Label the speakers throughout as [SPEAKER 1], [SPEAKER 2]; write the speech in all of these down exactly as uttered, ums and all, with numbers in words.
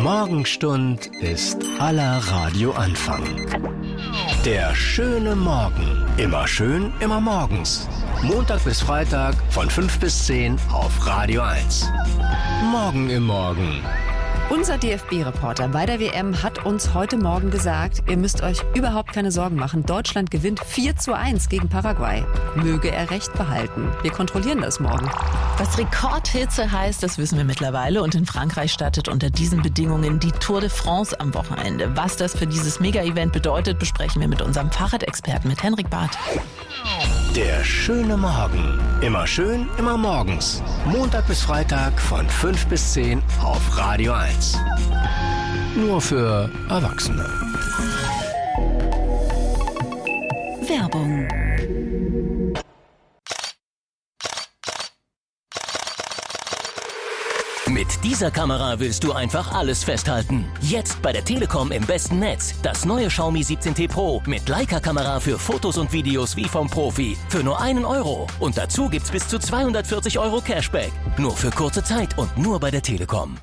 [SPEAKER 1] Morgenstund ist aller Radioanfang. Der schöne Morgen. Immer schön, immer morgens. Montag bis Freitag von fünf bis zehn auf Radio eins. Morgen im Morgen.
[SPEAKER 2] Unser D F B-Reporter bei der W M hat uns heute Morgen gesagt, ihr müsst euch überhaupt keine Sorgen machen. Deutschland gewinnt vier zu eins gegen Paraguay. Möge er recht behalten. Wir kontrollieren das morgen.
[SPEAKER 3] Was Rekordhitze heißt, das wissen wir mittlerweile. Und in Frankreich startet unter diesen Bedingungen die Tour de France am Wochenende. Was das für dieses Mega-Event bedeutet, besprechen wir mit unserem Fahrradexperten, mit Henrik Barth.
[SPEAKER 1] Der schöne Morgen. Immer schön, immer morgens. Montag bis Freitag von fünf bis zehn auf Radio eins. Nur für Erwachsene.
[SPEAKER 3] Werbung.
[SPEAKER 4] Mit dieser Kamera willst du einfach alles festhalten. Jetzt bei der Telekom im besten Netz. Das neue Xiaomi siebzehn T Pro mit Leica-Kamera für Fotos und Videos wie vom Profi. Für nur einen Euro. Und dazu gibt's bis zu zweihundertvierzig Euro Cashback. Nur für kurze Zeit und nur bei der Telekom.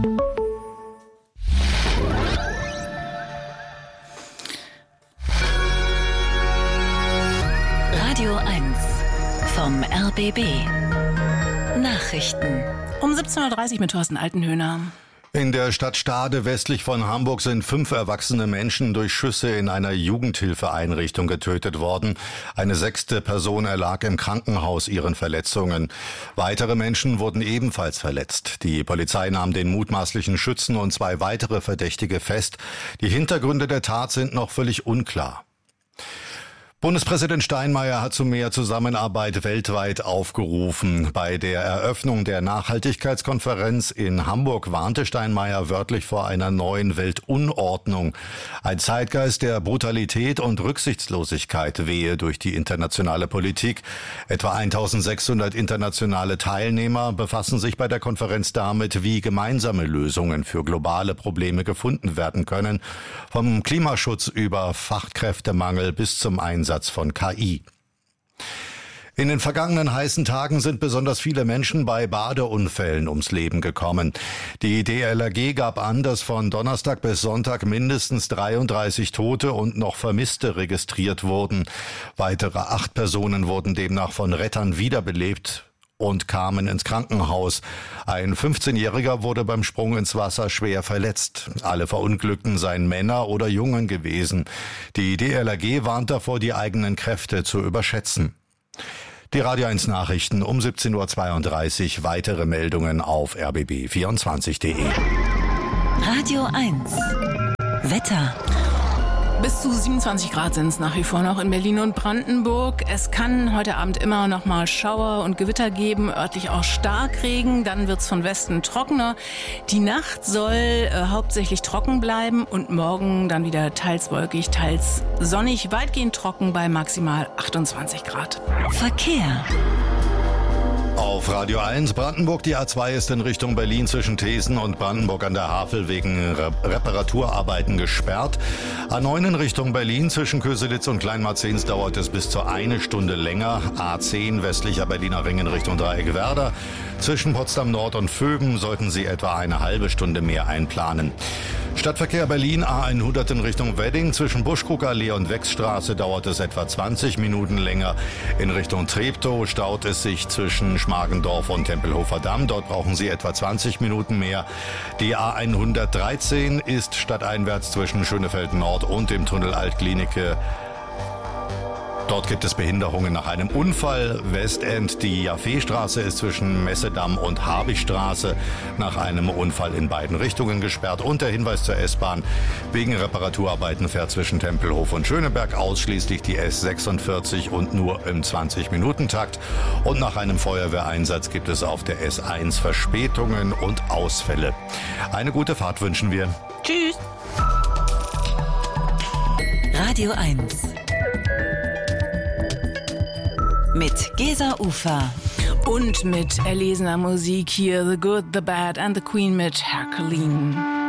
[SPEAKER 3] Radio eins vom R B B. Nachrichten.
[SPEAKER 5] Um siebzehn Uhr dreißig mit Thorsten Altenhöhner.
[SPEAKER 6] In der Stadt Stade westlich von Hamburg sind fünf erwachsene Menschen durch Schüsse in einer Jugendhilfeeinrichtung getötet worden. Eine sechste Person erlag im Krankenhaus ihren Verletzungen. Weitere Menschen wurden ebenfalls verletzt. Die Polizei nahm den mutmaßlichen Schützen und zwei weitere Verdächtige fest. Die Hintergründe der Tat sind noch völlig unklar. Bundespräsident Steinmeier hat zu mehr Zusammenarbeit weltweit aufgerufen. Bei der Eröffnung der Nachhaltigkeitskonferenz in Hamburg warnte Steinmeier wörtlich vor einer neuen Weltunordnung. Ein Zeitgeist der Brutalität und Rücksichtslosigkeit wehe durch die internationale Politik. Etwa eintausendsechshundert internationale Teilnehmer befassen sich bei der Konferenz damit, wie gemeinsame Lösungen für globale Probleme gefunden werden können. Vom Klimaschutz über Fachkräftemangel bis zum Einsatz von K I. In den vergangenen heißen Tagen sind besonders viele Menschen bei Badeunfällen ums Leben gekommen. Die D L R G gab an, dass von Donnerstag bis Sonntag mindestens dreiunddreißig Tote und noch Vermisste registriert wurden. Weitere acht Personen wurden demnach von Rettern wiederbelebt und kamen ins Krankenhaus. Ein fünfzehnjähriger wurde beim Sprung ins Wasser schwer verletzt. Alle Verunglückten seien Männer oder Jungen gewesen. Die D L R G warnt davor, die eigenen Kräfte zu überschätzen. Die Radio eins Nachrichten um siebzehn Uhr zweiunddreißig. Weitere Meldungen auf r b b vierundzwanzig punkt de.
[SPEAKER 3] Radio eins. Wetter.
[SPEAKER 5] Bis zu siebenundzwanzig Grad sind es nach wie vor noch in Berlin und Brandenburg. Es kann heute Abend immer noch mal Schauer und Gewitter geben, örtlich auch Starkregen. Dann wird es von Westen trockener. Die Nacht soll äh, hauptsächlich trocken bleiben und morgen dann wieder teils wolkig, teils sonnig, weitgehend trocken bei maximal achtundzwanzig Grad.
[SPEAKER 3] Verkehr.
[SPEAKER 6] Auf Radio eins Brandenburg, die A zwei ist in Richtung Berlin zwischen Thesen und Brandenburg an der Havel wegen Re- Reparaturarbeiten gesperrt. A neun in Richtung Berlin zwischen Köselitz und Kleinmarzens dauert es bis zu eine Stunde länger. A zehn westlicher Berliner Ring in Richtung Dreieck-Werder. Zwischen Potsdam Nord und Vöben sollten Sie etwa eine halbe Stunde mehr einplanen. Stadtverkehr Berlin A hundert in Richtung Wedding. Zwischen Buschkrugallee und Wechsstraße dauert es etwa zwanzig Minuten länger. In Richtung Treptow staut es sich zwischen Schmargendorf und Tempelhofer Damm. Dort brauchen Sie etwa zwanzig Minuten mehr. Die A hundertdreizehn ist stadteinwärts zwischen Schönefeld Nord und dem Tunnel Altklinike. Dort gibt es Behinderungen nach einem Unfall. Westend, die Jaffeestraße ist zwischen Messedamm und Habichstraße nach einem Unfall in beiden Richtungen gesperrt. Und der Hinweis zur S-Bahn: Wegen Reparaturarbeiten fährt zwischen Tempelhof und Schöneberg ausschließlich die S sechsundvierzig und nur im zwanzig-Minuten-Takt. Und nach einem Feuerwehreinsatz gibt es auf der S eins Verspätungen und Ausfälle. Eine gute Fahrt wünschen wir.
[SPEAKER 5] Tschüss.
[SPEAKER 3] Radio eins. Mit Gesa Ufer.
[SPEAKER 5] Und mit erlesener Musik hier The Good, The Bad and The Queen mit Herculine.